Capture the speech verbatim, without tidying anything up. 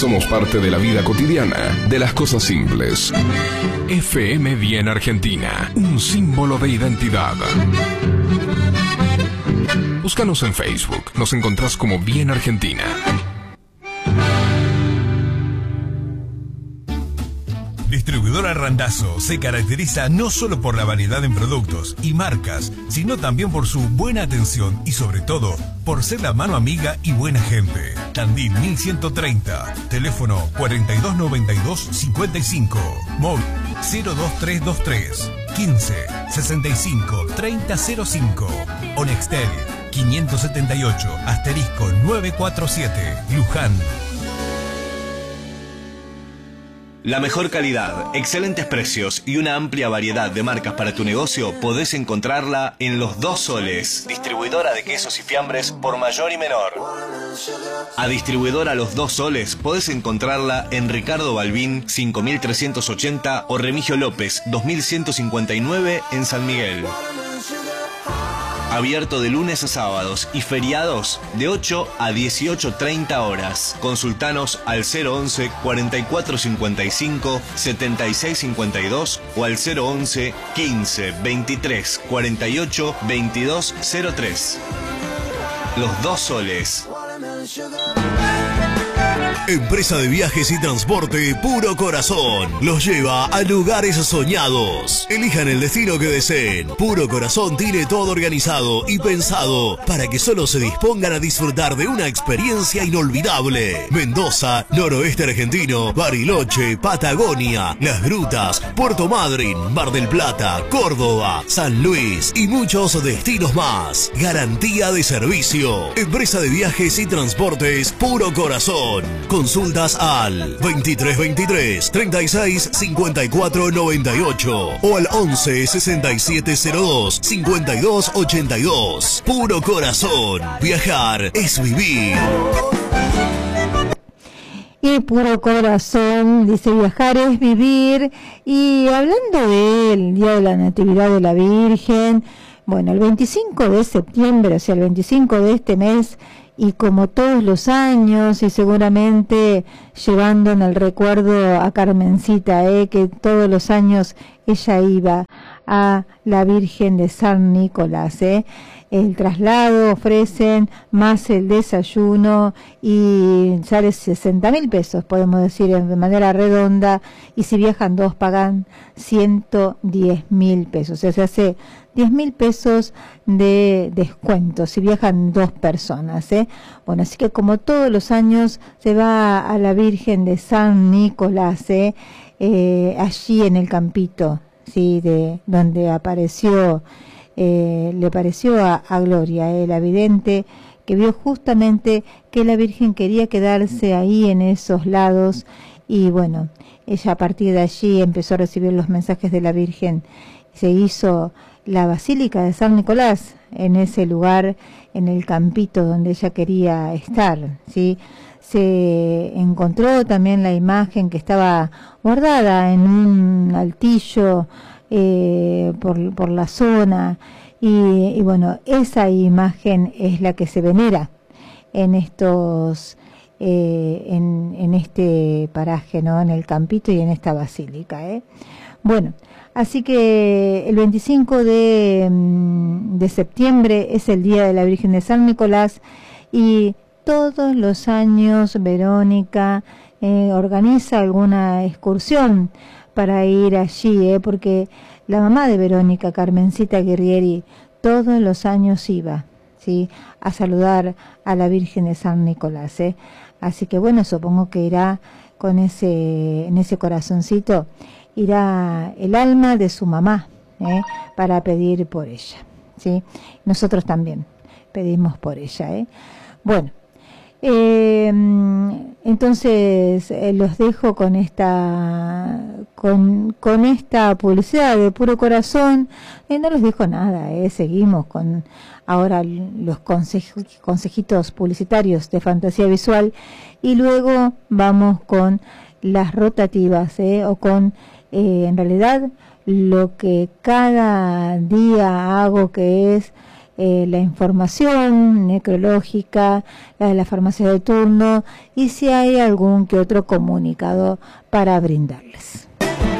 Somos parte de la vida cotidiana, de las cosas simples. F M Bien Argentina, un símbolo de identidad. Búscanos en Facebook, nos encontrás como Bien Argentina. Distribuidora Randazzo se caracteriza no solo por la variedad en productos y marcas, sino también por su buena atención y sobre todo por ser la mano amiga y buena gente. Tandil mil ciento treinta, teléfono cuarenta y dos noventa y dos cincuenta y cinco, móvil cero dos tres dos tres quince sesenta y cinco treinta cero cinco, o Nextel quinientos setenta y ocho asterisco novecientos cuarenta y siete, Luján. La mejor calidad, excelentes precios y una amplia variedad de marcas para tu negocio podés encontrarla en Los Dos Soles, distribuidora de quesos y fiambres por mayor y menor. A distribuidora Los Dos Soles podés encontrarla en Ricardo Balbín cinco mil trescientos ochenta o Remigio López dos mil ciento cincuenta y nueve en San Miguel. Abierto de lunes a sábados y feriados de ocho a dieciocho treinta horas. Consultanos al cero once cuarenta y cuatro cincuenta y cinco setenta y seis cincuenta y dos o al cero once quince veintitrés cuarenta y ocho veintidós cero tres. Los Dos Soles. Empresa de viajes y transporte Puro Corazón los lleva a lugares soñados. Elijan el destino que deseen. Puro Corazón tiene todo organizado y pensado para que solo se dispongan a disfrutar de una experiencia inolvidable. Mendoza, noroeste argentino, Bariloche, Patagonia, Las Grutas, Puerto Madryn, Mar del Plata, Córdoba, San Luis y muchos destinos más. Garantía de servicio. Empresa de viajes y transportes Puro Corazón. Consultas al veintitrés veintitrés treinta y seis cincuenta y cuatro noventa y ocho o al once sesenta y siete cero dos cincuenta y dos ochenta y dos. Puro Corazón. Viajar es vivir. Y Puro Corazón dice viajar es vivir. Y hablando del Día de la Natividad de la Virgen, bueno, el veinticinco de septiembre, o sea, el veinticinco de este mes, y como todos los años, y seguramente llevando en el recuerdo a Carmencita, eh, que todos los años ella iba a la Virgen de San Nicolás. Eh. El traslado ofrecen más el desayuno y sale sesenta mil pesos, podemos decir de manera redonda, y si viajan dos pagan ciento diez mil pesos, o sea, se hace diez mil pesos de descuento si viajan dos personas. ¿eh? Bueno, así que como todos los años se va a la Virgen de San Nicolás, ¿eh? Eh, allí en el campito, sí, de donde apareció, eh, le pareció a, a Gloria, eh, la vidente, que vio justamente que la Virgen quería quedarse ahí en esos lados, y bueno, ella a partir de allí empezó a recibir los mensajes de la Virgen, y se hizo la Basílica de San Nicolás en ese lugar, en el campito donde ella quería estar, ¿sí? Se encontró también la imagen que estaba guardada en un altillo eh, por, por la zona, y, y bueno, esa imagen es la que se venera en estos eh, en, en este paraje, ¿no? En el campito y en esta basílica, ¿eh? Bueno, así que el veinticinco de, de septiembre es el Día de la Virgen de San Nicolás, y todos los años Verónica eh, organiza alguna excursión para ir allí, eh, porque la mamá de Verónica, Carmencita Guerrieri, todos los años iba, ¿sí?, a saludar a la Virgen de San Nicolás. Eh. Así que bueno, supongo que irá con ese, en ese corazoncito, irá el alma de su mamá, ¿eh?, para pedir por ella, ¿sí? Nosotros también pedimos por ella, ¿eh? Bueno, eh, entonces eh, los dejo con esta con, con esta publicidad de Puro Corazón. Eh, no les dejo nada, ¿eh? Seguimos con ahora los consej consejitos publicitarios de Fantasía Visual, y luego vamos con las rotativas, ¿eh?, o con Eh, en realidad lo que cada día hago, que es eh, la información necrológica, la de la farmacia de turno y si hay algún que otro comunicado para brindarles.